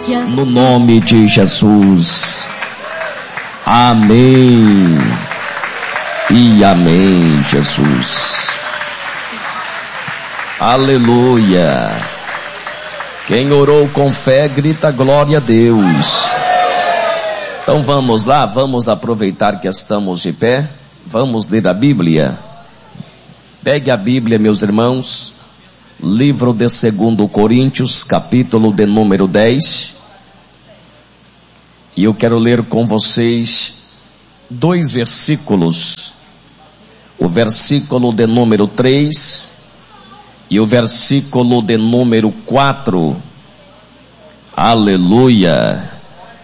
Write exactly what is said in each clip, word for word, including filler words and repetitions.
no nome de Jesus. Amém e amém, Jesus. Aleluia. Quem orou com fé, grita glória a Deus. Então vamos lá, vamos aproveitar que estamos de pé, vamos ler a Bíblia. Pegue a Bíblia, meus irmãos, livro de segundo Coríntios, capítulo de número dez. E eu quero ler com vocês dois versículos, o versículo de número três e o versículo de número quatro. Aleluia.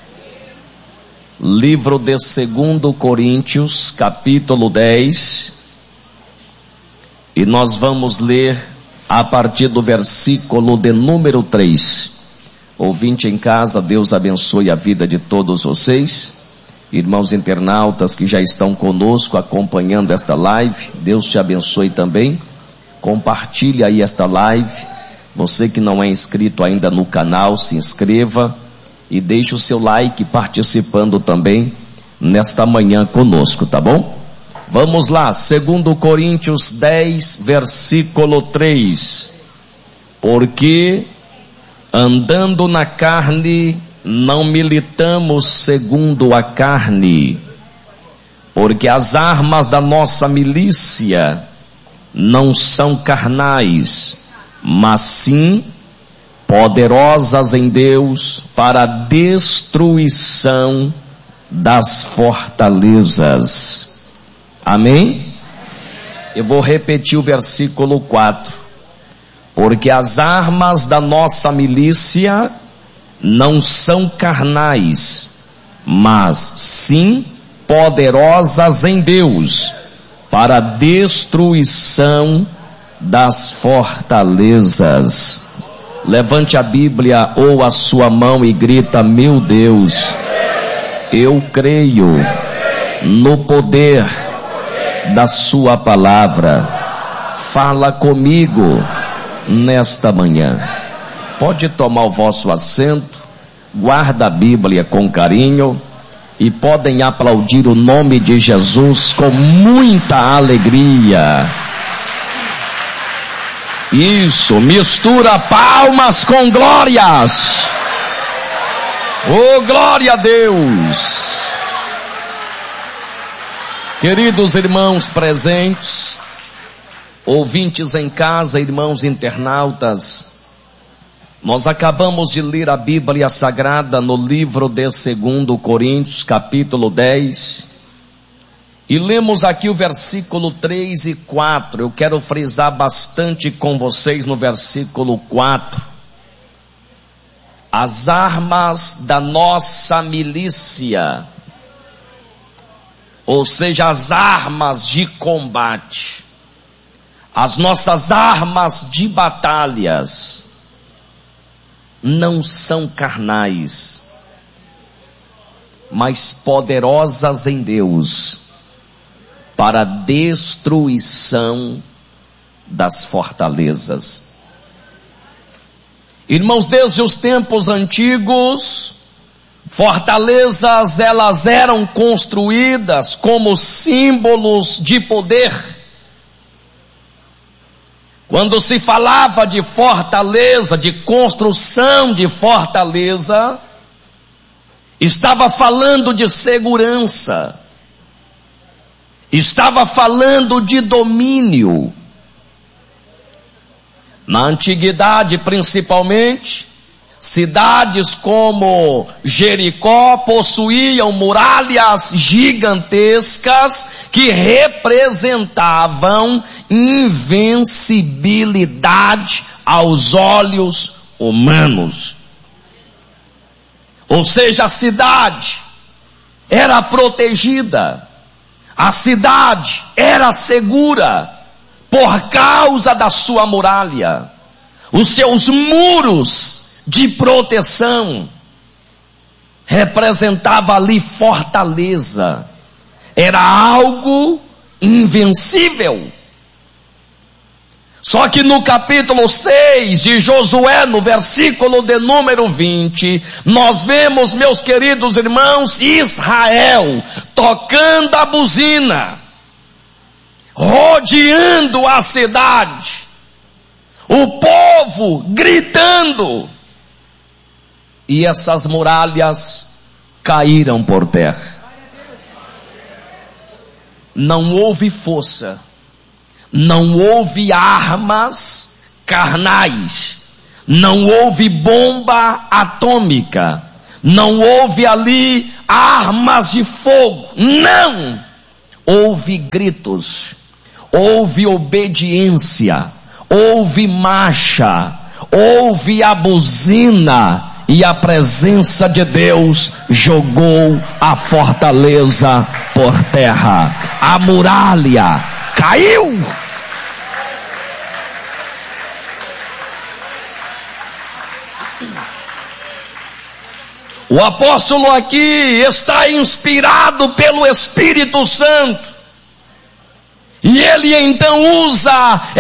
Livro de segundo Coríntios, capítulo dez, e nós vamos ler a partir do versículo de número três. Ouvinte em casa, Deus abençoe a vida de todos vocês. Irmãos internautas que já estão conosco acompanhando esta live, Deus te abençoe também. Compartilhe aí esta live. Você que não é inscrito ainda no canal, se inscreva e deixe o seu like participando também nesta manhã conosco, tá bom? Vamos lá, segundo Coríntios dez, versículo três. Porque andando na carne, não militamos segundo a carne, porque as armas da nossa milícia não são carnais, mas sim poderosas em Deus para a destruição das fortalezas. Amém? Eu vou repetir o versículo quatro. Porque as armas da nossa milícia não são carnais, mas sim poderosas em Deus para a destruição das fortalezas. Levante a Bíblia ou a sua mão e grita: meu Deus, eu creio no poder da sua palavra. Fala comigo nesta manhã. Pode tomar o vosso assento, guarda a Bíblia com carinho e podem aplaudir o nome de Jesus com muita alegria. Isso, mistura palmas com glórias. Oh, glória a Deus. Queridos irmãos presentes, ouvintes em casa, irmãos internautas, nós acabamos de ler a Bíblia Sagrada no livro de segundo Coríntios, capítulo dez, e lemos aqui o versículo três e quatro. Eu quero frisar bastante com vocês no versículo quatro. As armas da nossa milícia, ou seja, as armas de combate, as nossas armas de batalhas, não são carnais, mas poderosas em Deus para a destruição das fortalezas. Irmãos, desde os tempos antigos, fortalezas elas eram construídas como símbolos de poder. Quando se falava de fortaleza, de construção de fortaleza, estava falando de segurança, estava falando de domínio. Na antiguidade, principalmente, cidades como Jericó possuíam muralhas gigantescas que representavam invencibilidade aos olhos humanos. Ou seja, a cidade era protegida, a cidade era segura por causa da sua muralha, os seus muros de proteção representava ali fortaleza, era algo invencível. Só que no capítulo seis de Josué, no versículo de número vinte, nós vemos, meus queridos irmãos, Israel tocando a buzina, rodeando a cidade, o povo gritando, e essas muralhas caíram por terra. Não houve força, não houve armas carnais, não houve bomba atômica, não houve ali armas de fogo, não! Houve gritos, houve obediência, houve marcha, houve a buzina, e a presença de Deus jogou a fortaleza por terra. A muralha caiu. O apóstolo aqui está inspirado pelo Espírito Santo, e ele então usa